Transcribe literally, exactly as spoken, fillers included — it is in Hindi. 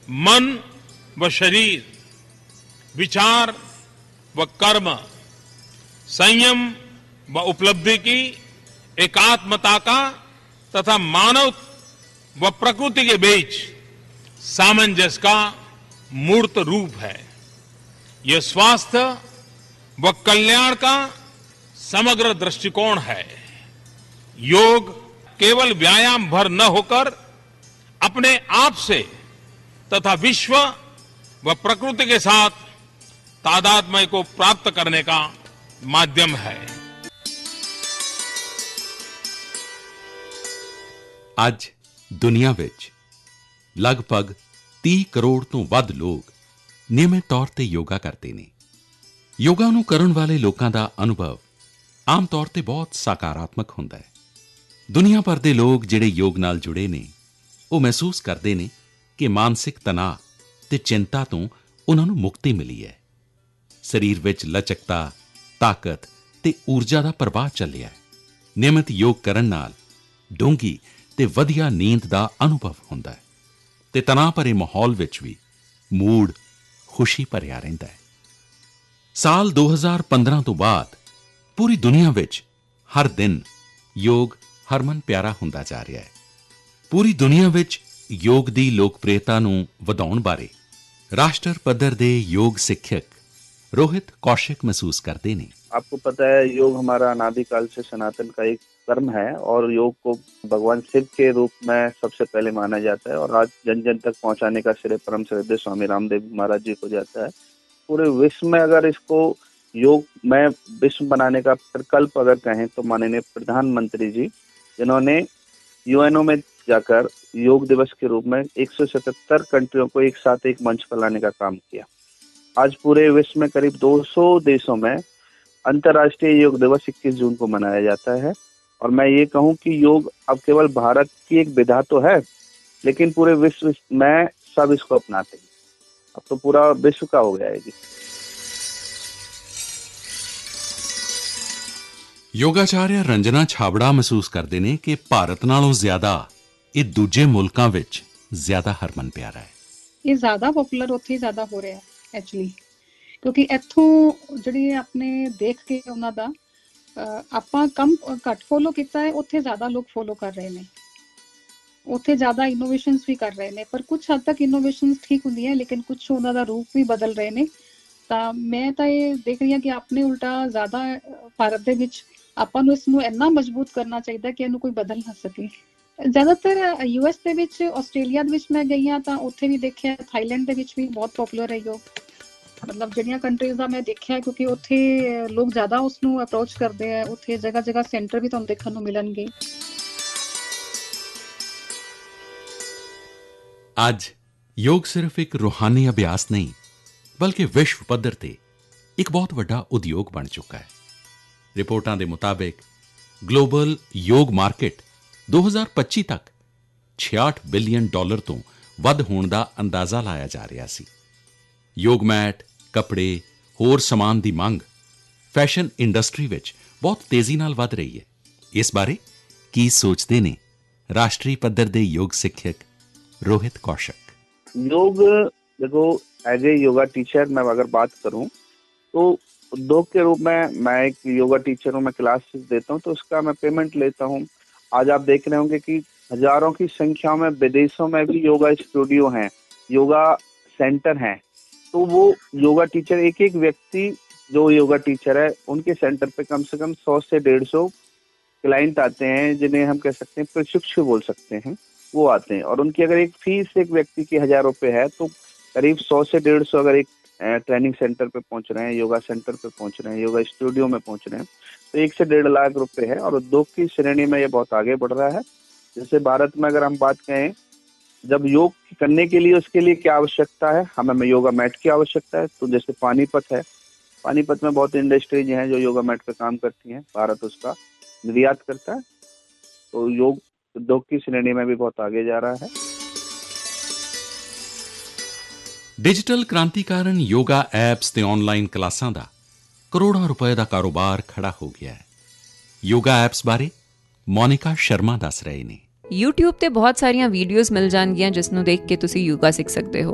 मन व शरीर, विचार व कर्म, संयम व उपलब्धि की एकात्मता का तथा मानव व प्रकृति के बीच सामंजस्य का मूर्त रूप है। यह स्वास्थ्य व कल्याण का समग्र दृष्टिकोण है। योग केवल व्यायाम भर न होकर अपने आप से तथा विश्व व प्रकृति के साथ तादात्म्य को प्राप्त करने का माध्यम है। ਅੱਜ ਦੁਨੀਆ ਵਿੱਚ ਲਗਭਗ ਤੀਹ ਕਰੋੜ ਤੋਂ ਵੱਧ ਲੋਕ ਨਿਯਮਿਤ ਤੌਰ ਤੇ ਯੋਗਾ ਕਰਦੇ ਨੇ। ਯੋਗਾ ਨੂੰ ਕਰਨ ਵਾਲੇ ਲੋਕਾਂ ਦਾ ਅਨੁਭਵ ਆਮ ਤੌਰ ਤੇ ਬਹੁਤ ਸਕਾਰਾਤਮਕ ਹੁੰਦਾ ਹੈ। ਦੁਨੀਆ ਭਰ ਦੇ ਲੋਕ ਜਿਹੜੇ ਯੋਗ ਨਾਲ ਜੁੜੇ ਨੇ ਉਹ ਮਹਿਸੂਸ ਕਰਦੇ ਨੇ ਕਿ ਮਾਨਸਿਕ ਤਣਾਅ ਤੇ ਚਿੰਤਾ ਤੋਂ ਉਹਨਾਂ ਨੂੰ ਮੁਕਤੀ ਮਿਲੀ ਹੈ। ਸਰੀਰ ਵਿੱਚ ਲਚਕਤਾ, ਤਾਕਤ ਤੇ ਊਰਜਾ ਦਾ ਪ੍ਰਵਾਹ ਚੱਲਿਆ ਹੈ। ਨਿਯਮਿਤ ਯੋਗ ਕਰਨ ਨਾਲ ਡੂੰਘੀ ਤੇ ਵਧੀਆ ਨੀਂਦ ਦਾ ਅਨੁਭਵ ਹੁੰਦਾ ਹੈ ਤੇ ਤਣਾਅ ਭਰੇ ਮਾਹੌਲ ਵਿੱਚ ਵੀ ਮੂਡ ਖੁਸ਼ੀ ਭਰਿਆ ਰਹਿੰਦਾ ਹੈ। ਸਾਲ ਦੋ ਹਜ਼ਾਰ ਪੰਦਰਾਂ ਤੋਂ ਬਾਅਦ ਪੂਰੀ ਦੁਨੀਆ ਵਿੱਚ ਹਰ ਦਿਨ ਯੋਗ ਹਰਮਨ ਪਿਆਰਾ ਹੁੰਦਾ ਜਾ ਰਿਹਾ ਹੈ। ਪੂਰੀ ਦੁਨੀਆ ਵਿੱਚ ਯੋਗ ਦੀ ਲੋਕਪ੍ਰਿਯਤਾ ਨੂੰ ਵਧਾਉਣ ਬਾਰੇ ਰਾਸ਼ਟਰ ਪੱਧਰ ਦੇ ਯੋਗ ਸਿੱਖਿਅਕ रोहित कौशिक महसूस करते ने। आपको पता है योग हमारा अनादिकाल से सनातन का एक कर्म है और योग को भगवान शिव के रूप में सबसे पहले माना जाता है और आज जन जन तक पहुंचाने का श्रेय परम श्रद्धेय स्वामी रामदेव महाराज जी को जाता है। पूरे विश्व में अगर इसको योग में विश्व बनाने का प्रकल्प अगर कहें तो माननीय प्रधानमंत्री जी, जिन्होंने यूएनओ में जाकर योग दिवस के रूप में एक सौ सतहत्तर कंट्रियों को एक साथ एक मंच पर लाने का काम किया। आज पूरे विश्व में करीब दो सौ देशों में अंतर्राष्ट्रीय योग दिवस इक्कीस जून को मनाया जाता है और मैं ये कहूँ कि योग अब केवल भारत की एक विधा तो है, लेकिन पूरे विश्व में सब इसको अपनाते हैं। अब तो पूरा विश्व का हो गया है जी। ਯੋਗਾਚਾਰਿਆ ਰੰਜਨਾ ਛਾਬੜਾ ਮਹਿਸੂਸ ਕਰਦੇ ਨੇ ਕਿ ਭਾਰਤ ਨਾਲੋਂ ਜ਼ਿਆਦਾ ਇਹ ਦੂਜੇ ਮੁਲਕਾਂ ਵਿੱਚ ਜ਼ਿਆਦਾ ਹਰਮਨ ਪਿਆਰਾ ਹੈ। ਇਹ ਜ਼ਿਆਦਾ ਪਪੂਲਰ ਉੱਥੇ ਜ਼ਿਆਦਾ ਹੋ ਰਿਹਾ ਹੈ ਐਕਚੁਅਲੀ, ਕਿਉਂਕਿ ਇੱਥੋਂ ਜਿਹੜੀ ਆਪਣੇ ਦੇਖ ਕੇ ਉਹਨਾਂ ਦਾ ਆਪਾਂ ਕਮ ਘੱਟ ਫੋਲੋ ਕੀਤਾ ਹੈ, ਉੱਥੇ ਜ਼ਿਆਦਾ ਲੋਕ ਫੋਲੋ ਕਰ ਰਹੇ ਨੇ। ਉੱਥੇ ਜ਼ਿਆਦਾ ਇਨੋਵੇਸ਼ਨਸ ਵੀ ਕਰ ਰਹੇ ਨੇ, ਪਰ ਕੁਝ ਹੱਦ ਤੱਕ ਇਨੋਵੇਸ਼ਨਸ ਠੀਕ ਹੁੰਦੀਆਂ, ਲੇਕਿਨ ਕੁਝ ਉਹਨਾਂ ਦਾ ਰੂਪ ਵੀ ਬਦਲ ਰਹੇ ਨੇ। ਤਾਂ ਮੈਂ ਤਾਂ ਇਹ ਦੇਖ ਰਹੀ ਹਾਂ ਕਿ ਆਪਣੇ ਉਲਟਾ ਜ਼ਿਆਦਾ ਭਾਰਤ ਦੇ ਵਿੱਚ ਆਪਾਂ ਨੂੰ ਇਸ ਨੂੰ ਇੰਨਾ ਮਜ਼ਬੂਤ ਕਰਨਾ ਚਾਹੀਦਾ ਕਿ ਇਹਨੂੰ ਕੋਈ ਬਦਲ ਨਾ ਸਕੇ। ਜ਼ਿਆਦਾਤਰ ਯੂ ਐਸ ਦੇ ਵਿੱਚ, ਆਸਟ੍ਰੇਲੀਆ ਦੇ ਵਿੱਚ ਮੈਂ ਗਈ ਹਾਂ ਤਾਂ ਉੱਥੇ ਵੀ ਦੇਖਿਆ, ਥਾਈਲੈਂਡ ਦੇ ਵਿੱਚ ਵੀ ਬਹੁਤ ਪਪੂਲਰ ਹੈ ਯੋਗ। ਮਤਲਬ ਜਿਹੜੀਆਂ ਕੰਟਰੀਜ਼ ਦਾ ਮੈਂ ਦੇਖਿਆ, ਕਿਉਂਕਿ ਉੱਥੇ ਲੋਕ ਜ਼ਿਆਦਾ ਉਸ ਨੂੰ ਅਪਰੋਚ ਕਰਦੇ ਆ। ਉੱਥੇ ਜਗ੍ਹਾ ਜਗ੍ਹਾ ਸੈਂਟਰ ਵੀ ਤੁਹਾਨੂੰ ਦੇਖਣ ਨੂੰ ਮਿਲਣਗੇ। ਅੱਜ ਯੋਗ ਸਿਰਫ ਇੱਕ ਰੂਹਾਨੀ ਅਭਿਆਸ ਨਹੀਂ, ਬਲਕਿ ਵਿਸ਼ਵ ਪੱਧਰ ਤੇ ਇੱਕ ਬਹੁਤ ਵੱਡਾ ਉਦਯੋਗ ਬਣ ਚੁੱਕਾ ਹੈ। ਰਿਪੋਰਟਾਂ ਦੇ ਮੁਤਾਬਿਕ ਗਲੋਬਲ ਯੋਗ ਮਾਰਕੀਟ ਦੋ ਹਜ਼ਾਰ ਪੱਚੀ ਤੱਕ ਛਿਆਹਠ ਬਿਲੀਅਨ ਡਾਲਰ ਤੋਂ ਵੱਧ ਹੋਣ ਦਾ ਅੰਦਾਜ਼ਾ ਲਾਇਆ ਜਾ ਰਿਹਾ ਸੀ। ਯੋਗ ਮੈਟ, ਕੱਪੜੇ, ਹੋਰ ਸਮਾਨ ਦੀ ਮੰਗ ਫੈਸ਼ਨ ਇੰਡਸਟਰੀ ਵਿੱਚ ਬਹੁਤ ਤੇਜ਼ੀ ਨਾਲ ਵੱਧ ਰਹੀ ਹੈ। ਇਸ ਬਾਰੇ ਕੀ ਸੋਚਦੇ ਨੇ ਰਾਸ਼ਟਰੀ ਪੱਧਰ ਦੇ ਯੋਗ ਸਿੱਖਿਅਕ रोहित कौशिक? योग देखो, एज ए योगा टीचर मैं अगर बात करूं तो उद्योग के रूप में मैं एक योगा टीचर हूं, मैं क्लासेस देता हूं तो उसका मैं पेमेंट लेता हूं। आज आप देख रहे होंगे कि हजारों की संख्या में विदेशों में भी योगा स्टूडियो हैं, योगा सेंटर हैं। तो वो योगा टीचर, एक एक व्यक्ति जो योगा टीचर है, उनके सेंटर पे कम से कम सौ से डेढ़ सौ क्लाइंट आते हैं, जिन्हें हम कह सकते हैं प्रशिक्षु बोल सकते हैं। वो आते हैं और उनकी अगर एक फीस एक व्यक्ति की हजार रुपए है तो करीब सौ से डेढ़ सौ अगर एक ट्रेनिंग सेंटर पे पहुंच रहे हैं, योगा सेंटर पे पहुंच रहे हैं, योगा स्टूडियो में पहुंच रहे हैं, तो एक से डेढ़ लाख रुपए है। और उद्योग की श्रेणी में ये बहुत आगे बढ़ रहा है। जैसे भारत में अगर हम बात करें, जब योग करने के लिए उसके लिए क्या आवश्यकता है, हमें योगा मैट की आवश्यकता है। तो जैसे पानीपत है, पानीपत में बहुत इंडस्ट्रीज हैं जो योगा मैट पे काम करती हैं, भारत उसका निर्यात करता है। तो योग उद्योग की श्रेणी में भी बहुत आगे जा रहा है। डिजिटल क्रांति ਕਾਰਨ ਯੋਗਾ ਐਪਸ ਤੇ ਆਨਲਾਈਨ ਕਲਾਸਾਂ ਦਾ ਕਰੋੜਾਂ ਰੁਪਏ ਦਾ ਕਾਰੋਬਾਰ ਖੜਾ ਹੋ ਗਿਆ ਹੈ। ਯੋਗਾ ਐਪਸ ਬਾਰੇ ਮੋਨਿਕਾ ਸ਼ਰਮਾ ਦੱਸ ਰਹੇ ਨੇ। YouTube ਤੇ ਬਹੁਤ ਸਾਰੀਆਂ ਵੀਡੀਓਜ਼ ਮਿਲ ਜਾਣਗੀਆਂ ਜਿਸ ਨੂੰ ਦੇਖ ਕੇ ਤੁਸੀਂ ਯੋਗਾ ਸਿੱਖ ਸਕਦੇ ਹੋ।